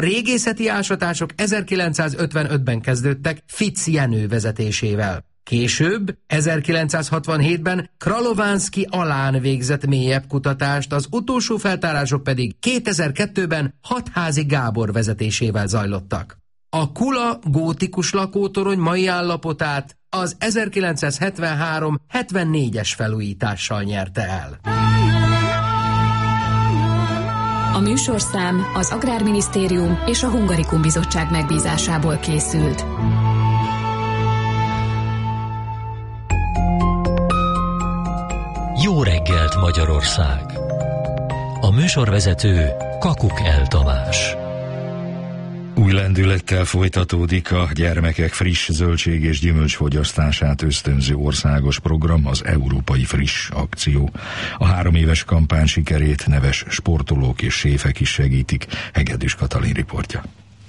régészeti ásatások 1955-ben kezdődtek Fitz Jenő vezetésével. Később, 1967-ben Kralovanszky alán végzett mélyebb kutatást, az utolsó feltárások pedig 2002-ben Hatházi Gábor vezetésével zajlottak. A Kula gótikus lakótorony mai állapotát az 1973-74-es felújítással nyerte el. A műsorszám az Agrárminisztérium és a Hungarikum Bizottság megbízásából készült. Jó reggelt, Magyarország! A műsorvezető Kakuk L. Tamás. Új lendülettel folytatódik a gyermekek friss zöldség és gyümölcsfogyasztását ösztönző országos program, az Európai Friss Akció. A 3 éves kampány sikerét neves sportolók és séfek is segítik. Hegedűs Katalin riportja.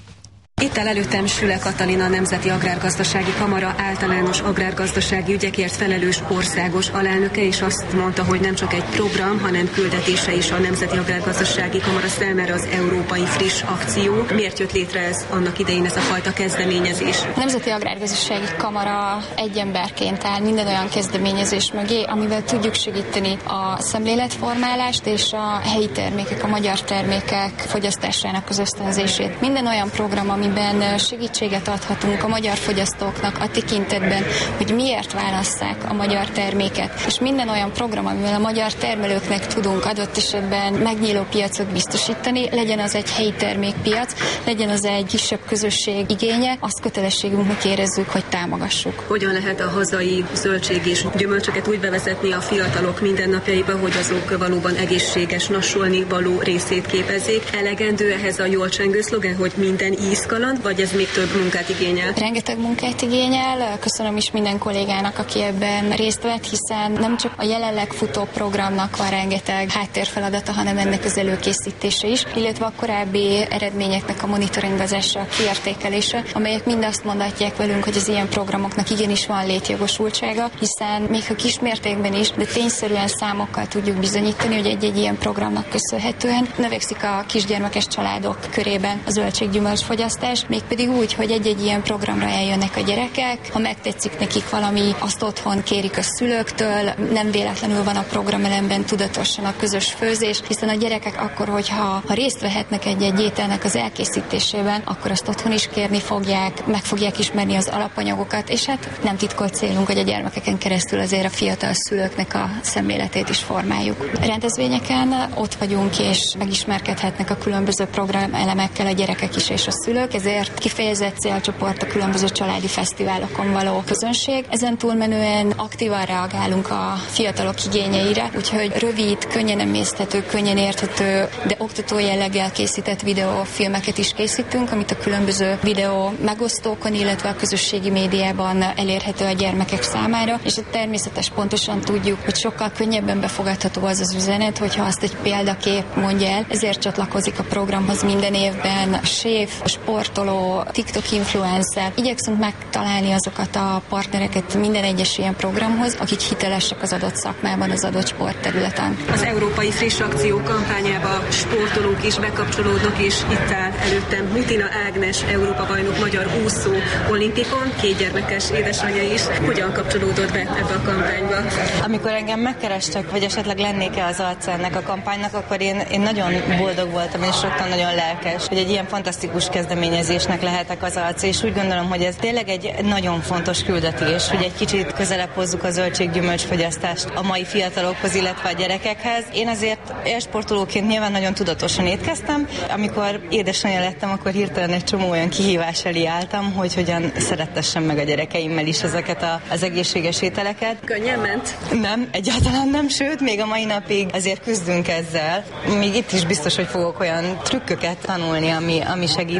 Itt áll előttem Süle Katalin, a Nemzeti Agrárgazdasági Kamara általános agrárgazdasági ügyekért felelős országos alelnöke, és azt mondta, hogy nem csak egy program, hanem küldetése is a Nemzeti Agrárgazdasági Kamara számára az Európai Friss Akció. Miért jött létre ez annak idején, ez a fajta kezdeményezés? A Nemzeti Agrárgazdasági Kamara egy emberként áll minden olyan kezdeményezés mögé, amivel tudjuk segíteni a szemléletformálást és a helyi termékek, a magyar termékek fogyasztásának az ösztönzését. Minden olyan program, amiben segítséget adhatunk a magyar fogyasztóknak a tekintetben, hogy miért válasszák a magyar terméket. És minden olyan program, amivel a magyar termelőknek tudunk adott esetben megnyíló piacot biztosítani, legyen az egy helyi termékpiac, legyen az egy kisebb közösség igénye, azt kötelességünknek érezzük, hogy támogassuk. Hogyan lehet a hazai zöldség és gyümölcsöket úgy bevezetni a fiatalok mindennapjaiba, hogy azok valóban egészséges, nassolni való részét képezzék? Elegendő ehhez a jól csengő szlogen, hogy minden ízkaland, vagy ez még több munkát igényel? Rengeteg munkát igényel. Köszönöm is minden kollégának, aki ebben részt vett, hiszen nem csak a jelenleg futó programnak van rengeteg háttérfeladata, hanem ennek az előkészítése is, illetve a korábbi eredményeknek a monitoringozása, kiértékelése, amelyek mind azt mondatják velünk, hogy az ilyen programoknak igenis van létjogosultsága, hiszen még ha kismértékben is, de tényszerűen számokkal tudjuk bizonyítani, hogy egy-egy ilyen programnak köszönhetően növekszik a kisgyermekes családok körében a zöldséggyümölcs fogyasztás, mégpedig úgy, hogy egy-egy ilyen programra eljönnek a gyerekek, ha megtetszik nekik valami, azt otthon kérik a szülőktől, nem véletlenül van a programelemben tudatosan a közös főzés, hiszen a gyerekek akkor, hogyha részt vehetnek egy-egy ételnek az elkészítésében, akkor azt otthon is kérni fogják, meg fogják ismerni az alapanyagokat, és hát nem titkolt célunk, hogy a gyermekeken keresztül azért a fiatal szülőknek a szemléletét is formáljuk. Rendezvényeken ott vagyunk, és megismerkedhetnek a különböző programelemekkel a gyerekek is és a szülők, ezért kifejezett célcsoport a különböző családi fesztiválokon való közönség. Ezen túlmenően aktívan reagálunk a fiatalok igényeire, úgyhogy rövid, könnyen emészthető, könnyen érthető, de oktató jelleggel készített videófilmeket is készítünk, amit a különböző videó megosztókon, illetve a közösségi médiában elérhető a gyermekek számára, és természetes pontosan tudjuk, hogy sokkal könnyebben befogadható az az üzenet, hogyha azt egy példakép mondja el, ezért csatlakozik a programhoz minden évben séf, sportoló, TikTok influencer. Igyekszünk megtalálni azokat a partnereket minden egyes ilyen programhoz, akik hitelesek az adott szakmában, az adott sportterületen. Az Európai Friss Akció kampányába sportolók is bekapcsolódnak, és itt áll előttem Mutina Ágnes, Európa-bajnok, magyar úszó, olimpikon, 2 gyermekes édesanyja is. Hogyan kapcsolódott be ebbe a kampányba? Amikor engem megkerestek, hogy esetleg lennék-e az arca ennek a kampánynak, akkor én nagyon boldog voltam, és rögtön nagyon lelkes, hogy egy ilyen fantasztikus kezdeményezésnek lehetek az arca, és úgy gondolom, hogy ez tényleg egy nagyon fontos küldetés, hogy egy kicsit közelebb hozzuk a zöldséggyümölcsfogyasztást a mai fiatalokhoz, illetve a gyerekekhez. Én azért élsportolóként nyilván nagyon tudatosan étkeztem. Amikor édesanyja lettem, akkor hirtelen egy csomó olyan kihívás elé álltam, hogy hogyan szerettessem meg a gyerekeimmel is ezeket az egészséges ételeket. Könnyen ment? Nem, egyáltalán nem, sőt, még a mai napig azért küzdünk ezzel. Még itt is biztos, hogy fogok olyan trükköket tanulni, ami segíthet.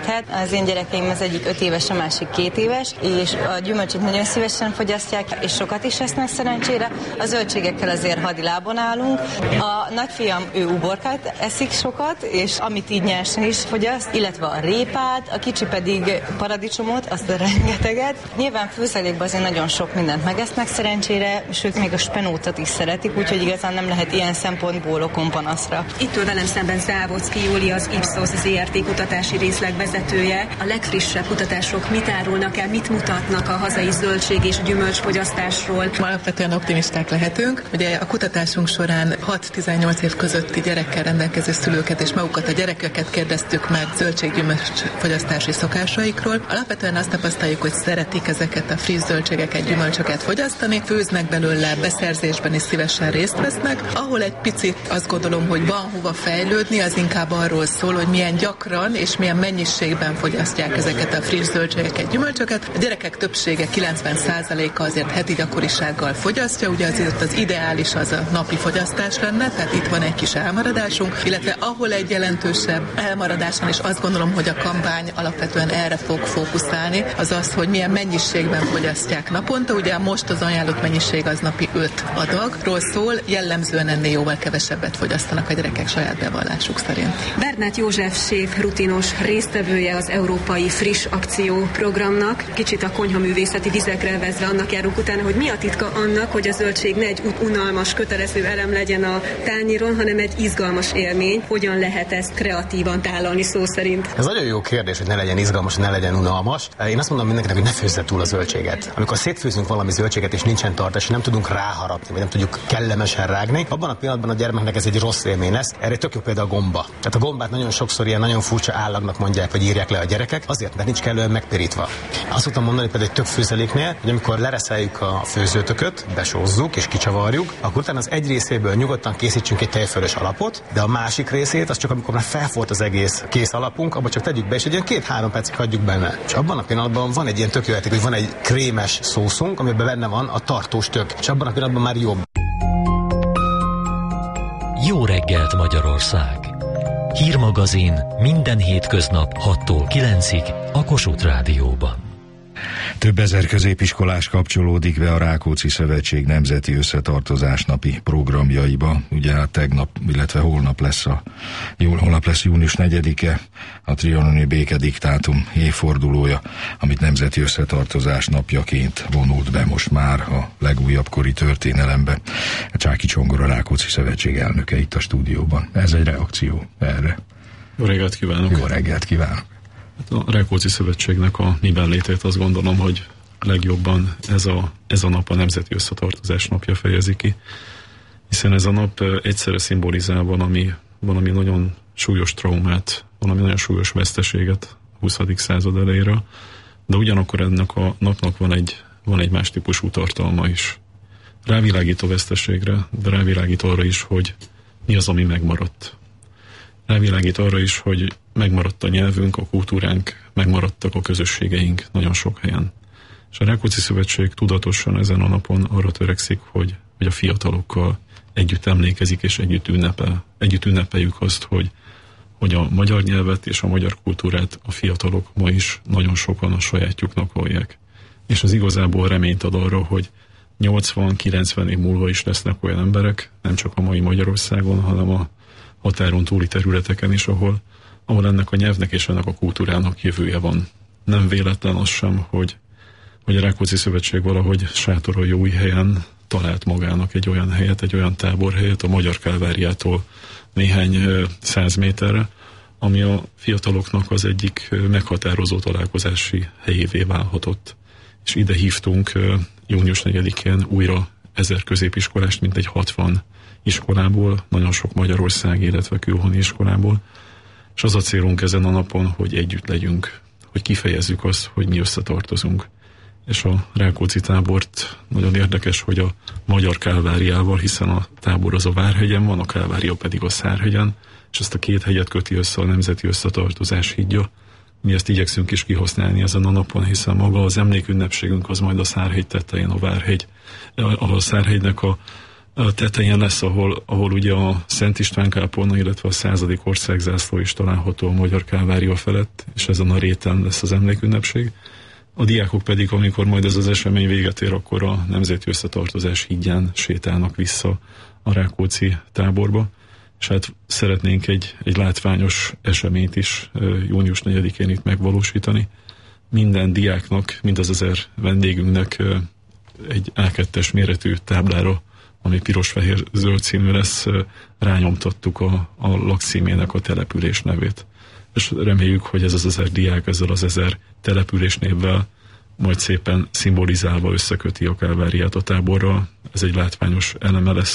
az én gyerekeim, az egyik 5 éves, a másik 2 éves, és a gyümölcsöt nagyon szívesen fogyasztják, és sokat is esznek szerencsére. A zöldségekkel azért hadilábon állunk. A nagyfiam, ő uborkát eszik sokat, és amit így nyersen is fogyaszt, illetve a répát, a kicsi pedig paradicsomot, azt a rengeteget. Nyilván főzelékben azért nagyon sok mindent megesznek szerencsére, sőt még a spenótot is szeretik, úgyhogy igazán nem lehet ilyen szempontból okon panaszra. Itt ül velem szemben Závodszky Júli, az Ipsos ZRT kutatási részleg vezetője. A legfrissebb kutatások mit árulnak el, mit mutatnak a hazai zöldség és gyümölcsfogyasztásról? Alapvetően optimisták lehetünk. Ugye a kutatásunk során 6-18 év közötti gyerekkel rendelkező szülőket és magukat a gyerekeket kérdeztük meg zöldség-gyümölcsfogyasztási szokásaikról. Alapvetően azt tapasztaljuk, hogy szeretik ezeket a friss zöldségeket, gyümölcsöket fogyasztani, főznek belőle, beszerzésben is szívesen részt vesznek. Ahol egy picit azt gondolom, hogy van hova fejlődni, az inkább arról szól, hogy milyen gyakran és milyen mennyiségben fogyasztják ezeket a friss zöldségeket, gyümölcsöket. A gyerekek többsége, 90%-a azért heti gyakorisággal fogyasztja, ugye azért az ideális az a napi fogyasztás lenne, tehát itt van egy kis elmaradásunk, illetve ahol egy jelentősebb elmaradás van, és azt gondolom, hogy a kampány alapvetően erre fog fókuszálni, az az, hogy milyen mennyiségben fogyasztják naponta. Ugye most az ajánlott mennyiség az napi 5 adagról szól, jellemzően ennél jóval kevesebbet fogyasztanak a gyerekek saját bevallásuk szerint. Bernát József séf rutinos résztvevője az Európai Friss Akció programnak. Kicsit a konyhaművészeti vizekre vezve annak járunk utána, hogy mi a titka annak, hogy a zöldség ne egy unalmas, kötelező elem legyen a tányéron, hanem egy izgalmas élmény. Hogyan lehet ezt kreatívan tálalni szó szerint? Ez nagyon jó kérdés, hogy ne legyen izgalmas, ne legyen unalmas. Én azt mondom mindenkinek, hogy ne főzze túl a zöldséget. Amikor szétfőzünk valami zöldséget és nincsen tartás, és nem tudunk ráharapni, vagy nem tudjuk kellemesen rágni, abban a pillanatban a gyermeknek ez egy rossz élmény lesz. Erre tök jó például a gomba. Tehát a gombát nagyon sokszor ilyen nagyon furcsa állagnak mondják, vagy írják le a gyerekek, azért, mert nincs kellően megpirítva. Azt szoktam mondani például egy tök főzeléknél, hogy amikor lereszeljük a főzőtököt, besózzuk és kicsavarjuk, akkor utána az egy részéből nyugodtan készítsünk egy tejfölös alapot, de a másik részét az csak amikor már felfolt az egész kész alapunk, abba csak tegyük be, és egy ilyen 2-3 percig hagyjuk benne. És abban a pillanatban van egy ilyen tök jó érték, hogy van egy krémes szószunk, amiben benne van a tartós tök, és abban a pillanatban már jobb. Jó reggelt Magyarország! Hírmagazin minden hétköznap 6-tól 9-ig a Kossuth Rádióban. Több ezer középiskolás kapcsolódik be a Rákóczi Szövetség Nemzeti Összetartozás napi programjaiba. Ugye tegnap, illetve holnap lesz június 4-e, a trianoni békediktátum évfordulója, amit Nemzeti Összetartozás napjaként vonult be most már a legújabb kori történelembe. Csáky Csongor, a Rákóczi Szövetség elnöke itt a stúdióban. Ez egy reakció erre. Jó reggelt kívánok! Jó reggelt kívánok! A Rákóczi Szövetségnek a miben létét azt gondolom, hogy legjobban ez a nap a Nemzeti Összetartozás napja fejezi ki, hiszen ez a nap egyszerre szimbolizál valami nagyon súlyos traumát, valami nagyon súlyos veszteséget a 20. század elejéről, de ugyanakkor ennek a napnak van egy más típusú tartalma is. Rávilágít a veszteségre, de rávilágít arra is, hogy mi az, ami megmaradt. Rávilágít arra is, hogy megmaradt a nyelvünk, a kultúránk, megmaradtak a közösségeink nagyon sok helyen. És a Rákóczi Szövetség tudatosan ezen a napon arra törekszik, hogy a fiatalokkal együtt emlékezik és együtt ünnepeljük azt, hogy a magyar nyelvet és a magyar kultúrát a fiatalok ma is nagyon sokan a sajátjuknak vallják. És az igazából reményt ad arra, hogy 80-90 év múlva is lesznek olyan emberek, nem csak a mai Magyarországon, hanem a határon túli területeken is, ahol ennek a nyelvnek és ennek a kultúrának jövője van. Nem véletlen az sem, hogy a Rákóczi Szövetség valahogy Sátoraljóújhelyen talált magának egy olyan helyet, egy olyan táborhelyet a Magyar Kálváriától néhány 100 méterre, ami a fiataloknak az egyik meghatározó találkozási helyévé válhatott. És ide hívtunk június 4-én újra 1000 középiskolást, mintegy 60 iskolából, nagyon sok magyarországi, illetve külhoni iskolából, és az a célunk ezen a napon, hogy együtt legyünk, hogy kifejezzük azt, hogy mi összetartozunk. És a Rákóczi tábort nagyon érdekes, hogy a Magyar Kálváriával, hiszen a tábor az a Várhegyen van, a Kálvária pedig a Szárhegyen, és ezt a két hegyet köti össze a Nemzeti Összetartozás hídja. Mi ezt igyekszünk is kihasználni ezen a napon, hiszen maga az emlékünnepségünk az majd a Szárhegy tetején, a Várhegy, a Szárhegynek a A tetején lesz, ahol ugye a Szent István kápolna, illetve a 100. országzászló is található a Magyar Kálvária felett, és ezen a réten lesz az emlékünnepség. A diákok pedig, amikor majd ez az esemény véget ér, akkor a Nemzeti Összetartozás hídján sétálnak vissza a Rákóczi táborba, és hát szeretnénk egy látványos eseményt is június 4-én itt megvalósítani. Minden diáknak, mindaz 1000 vendégünknek egy A2-es méretű táblára, ami piros-fehér-zöld színű lesz, rányomtattuk a lakcímének a település nevét. És reméljük, hogy ez az 1000 diák ezzel az 1000 település névvel majd szépen szimbolizálva összeköti a Kálváriát a táborral. Ez egy látványos eleme lesz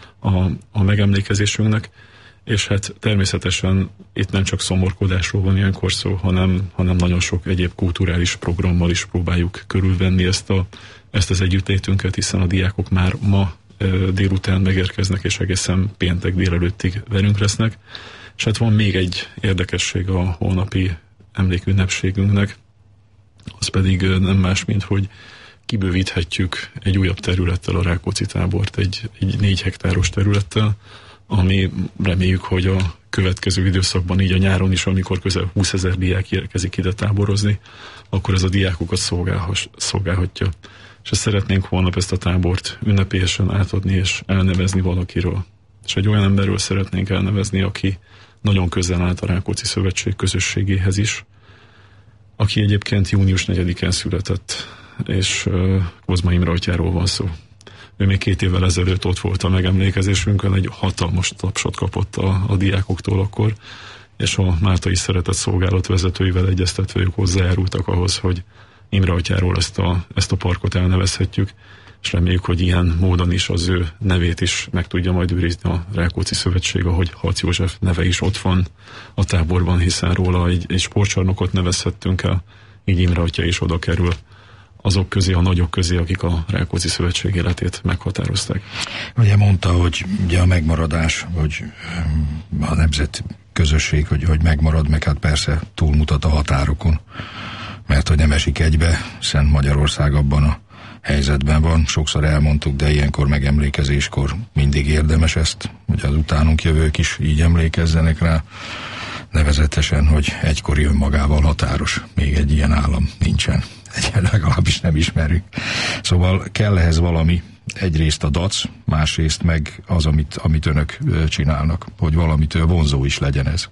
a megemlékezésünknek, és hát természetesen itt nem csak szomorkodásról van ilyenkor szó, hanem nagyon sok egyéb kulturális programmal is próbáljuk körülvenni ezt az együttlétünket, hiszen a diákok már ma délután megérkeznek, és egészen péntek délelőttig velünk lesznek. És hát van még egy érdekesség a holnapi emlékünnepségünknek, az pedig nem más, mint hogy kibővíthetjük egy újabb területtel a Rákóczi tábort, egy 4 hektáros területtel, ami reméljük, hogy a következő időszakban, így a nyáron is, amikor közel 20 000 diák érkezik ide táborozni, akkor ez a diákokat szolgálhatja. És szeretnénk holnap ezt a tábort ünnepélyesen átadni és elnevezni valakiről. És egy olyan emberről szeretnénk elnevezni, aki nagyon közel állt a Rákóczi Szövetség közösségéhez is, aki egyébként június 4-én született, és Kozma Imre atyáról van szó. Ő még 2 évvel ezelőtt ott volt a megemlékezésünkön, egy hatalmas tapsot kapott a diákoktól akkor, és a Máltai Szeretett Szolgálat vezetőivel egyeztetve ők hozzájárultak ahhoz, hogy Imre atyáról ezt a parkot elnevezhetjük, és reméljük, hogy ilyen módon is az ő nevét is meg tudja majd őrizni a Rákóczi Szövetség, ahogy Hac József neve is ott van a táborban, hiszen róla egy sportcsarnokot nevezhettünk el, így Imre atya is oda kerül azok közé, a nagyok közé, akik a Rákóczi Szövetség életét meghatározták. Ugye mondta, hogy ugye a megmaradás, hogy a nemzet közösség, hogy megmarad, meg hát persze túlmutat a határokon, mert hogy nem esik egybe, Szent Magyarország abban a helyzetben van, sokszor elmondtuk, de ilyenkor megemlékezéskor mindig érdemes ezt, hogy az utánunk jövők is így emlékezzenek rá, nevezetesen, hogy egykori önmagával határos, még egy ilyen állam nincsen, legalábbis nem ismerjük. Szóval kell ehhez valami, egyrészt a dac, másrészt meg az, amit önök csinálnak, hogy valamitől vonzó is legyen ez.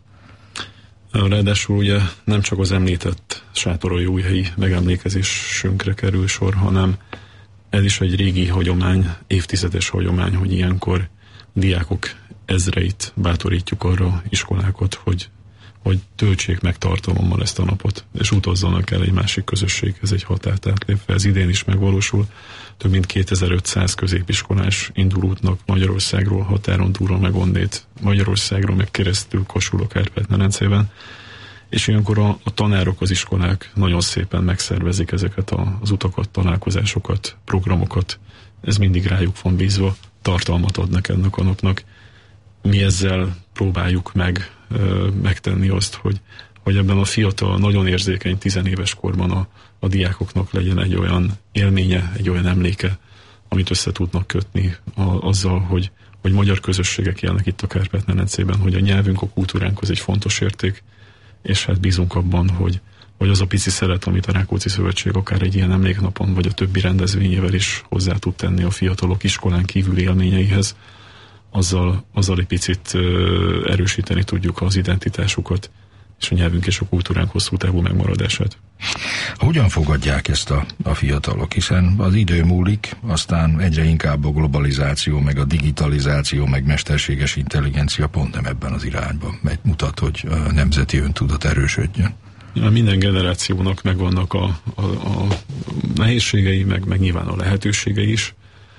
Ráadásul ugye nem csak az említett sátoraljóújhelyi megemlékezésünkre kerül sor, hanem ez is egy régi hagyomány, évtizedes hagyomány, hogy ilyenkor diákok ezreit bátorítjuk arra iskolákat, hogy töltsék meg tartalommal ezt a napot, és utazzanak el egy másik közösséghez egy határt átlépve. Ez idén is megvalósul. Több mint 2500 középiskolás indul útnak Magyarországról, határon túlról meg onnét Magyarországról, meg keresztül Kossuth-Kárpát-medencében. És ilyenkor a tanárok, az iskolák nagyon szépen megszervezik ezeket az utakat, találkozásokat, programokat. Ez mindig rájuk van bízva, tartalmat adnak ennek a napnak. Mi ezzel próbáljuk megtenni azt, hogy ebben a fiatal, nagyon érzékeny 10 éves korban a diákoknak legyen egy olyan élménye, egy olyan emléke, amit össze tudnak kötni azzal, hogy magyar közösségek élnek itt a Kárpát-medencében, hogy a nyelvünk, a kultúránk az egy fontos érték, és hát bízunk abban, hogy az a pici szeret, amit a Rákóczi Szövetség akár egy ilyen emléknapon, vagy a többi rendezvényével is hozzá tud tenni a fiatalok iskolán kívüli élményeihez, azzal egy picit erősíteni tudjuk az identitásukat, és a nyelvünk és a kultúránk hosszú távú megmaradását. Hogyan fogadják ezt a fiatalok? Hiszen az idő múlik, aztán egyre inkább a globalizáció, meg a digitalizáció, meg mesterséges intelligencia pont nem ebben az irányban mutat, hogy a nemzeti öntudat erősödjön. Minden generációnak megvannak a nehézségei, meg nyilván a lehetőségei is.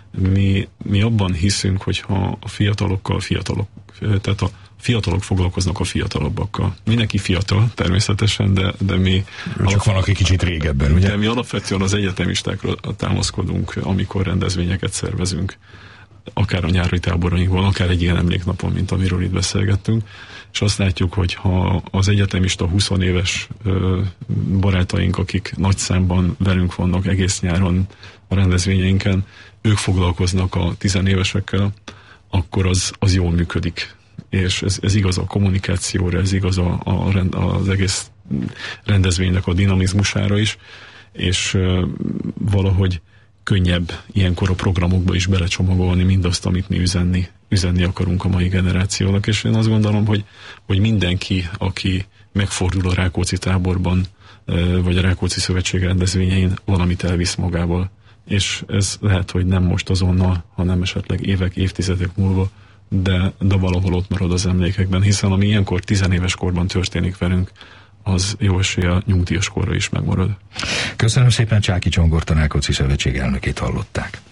Mi abban hiszünk, hogy ha a fiatalokkal tehát a fiatalok foglalkoznak a fiatalabbakkal. Mindenki fiatal, természetesen, de mi... Csak van, aki kicsit régebben, ugye? De mi alapvetően az egyetemistákra támaszkodunk, amikor rendezvényeket szervezünk. Akár a nyári táborainkban, akár egy ilyen emléknapon, mint amiről itt beszélgettünk. És azt látjuk, hogy ha az egyetemista 20 éves barátaink, akik nagy számban velünk vannak egész nyáron, a rendezvényeinken, ők foglalkoznak a tizenévesekkel, akkor az jól működik. És ez igaz a kommunikációra, ez igaz az egész rendezvénynek a dinamizmusára is, és valahogy könnyebb ilyenkor a programokba is belecsomagolni mindazt, amit mi üzenni akarunk a mai generációnak. És én azt gondolom, hogy mindenki, aki megfordul a Rákóczi táborban, vagy a Rákóczi Szövetség rendezvényein, valamit elvisz magával. És ez lehet, hogy nem most azonnal, hanem esetleg évek, évtizedek múlva, de valahol ott marad az emlékekben, hiszen ami ilyenkor 10 éves korban történik velünk, az jó eséllyel nyugdíjas korra is megmarad. Köszönöm szépen, Csáky Csongort, a Rákóczi Szövetség elnökét hallották.